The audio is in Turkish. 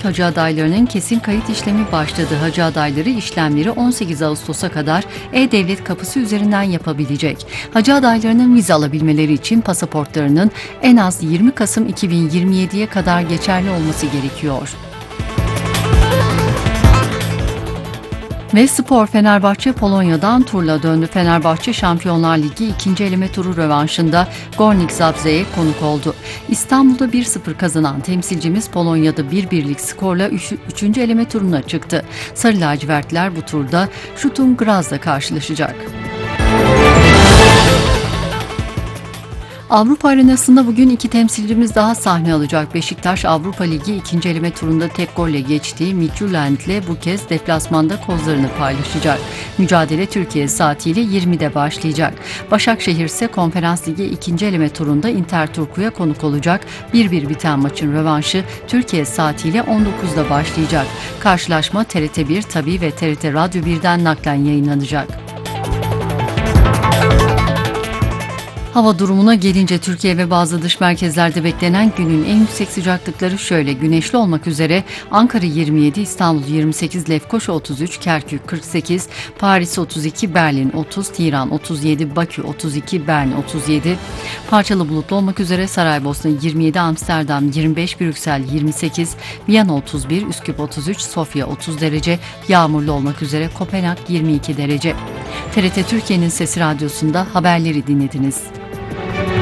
Türk hacı adaylarının kesin kayıt işlemi başladı. Hacı adayları işlemleri 18 Ağustos'a kadar E-Devlet kapısı üzerinden yapabilecek. Hacı adaylarının vize alabilmeleri için pasaportlarının en az 20 Kasım 2027'ye kadar geçerli olması gerekiyor. Ve spor, Fenerbahçe Polonya'dan turla döndü. Fenerbahçe Şampiyonlar Ligi 2. eleme turu rövanşında Górnik Zabrze'ye konuk oldu. İstanbul'da 1-0 kazanan temsilcimiz Polonya'da 1-1'lik skorla 3. eleme turuna çıktı. Sarı lacivertler bu turda Sturm Graz'la karşılaşacak. Avrupa arenasında bugün iki temsilcimiz daha sahne alacak. Beşiktaş Avrupa Ligi 2. eleme turunda tek golle geçtiği Midtjylland'le bu kez deplasmanda kozlarını paylaşacak. Mücadele Türkiye saatiyle 20'de başlayacak. Başakşehir ise Konferans Ligi 2. eleme turunda Interturku'ya konuk olacak. 1-1 biten maçın rövanşı Türkiye saatiyle 19'da başlayacak. Karşılaşma TRT1, Tabii ve TRT Radyo 1'den naklen yayınlanacak. Hava durumuna gelince Türkiye ve bazı dış merkezlerde beklenen günün en yüksek sıcaklıkları şöyle: güneşli olmak üzere Ankara 27, İstanbul 28, Lefkoşa 33, Kerkük 48, Paris 32, Berlin 30, Tiran 37, Bakü 32, Bern 37, parçalı bulutlu olmak üzere Saraybosna 27, Amsterdam 25, Brüksel 28, Viyana 31, Üsküp 33, Sofya 30 derece, yağmurlu olmak üzere Kopenhag 22 derece. TRT Türkiye'nin Sesi Radyosu'nda haberleri dinlediniz.